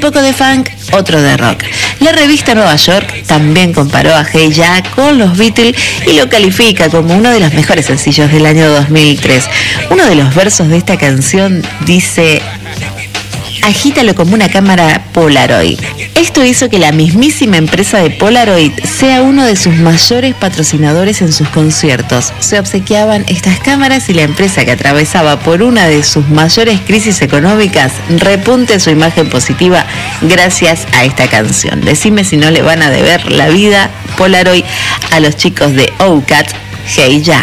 poco de funk, otro de rock. La revista Nueva York también comparó a Hey Ya con los Beatles y lo califica como uno de los mejores sencillos del año 2003. Uno de los versos de esta canción dice: agítalo como una cámara Polaroid. Esto hizo que la mismísima empresa de Polaroid sea uno de sus mayores patrocinadores en sus conciertos. Se obsequiaban estas cámaras y la empresa, que atravesaba por una de sus mayores crisis económicas, repunte su imagen positiva gracias a esta canción. Decime si no le van a deber la vida Polaroid a los chicos de OutKast, Hey Ya.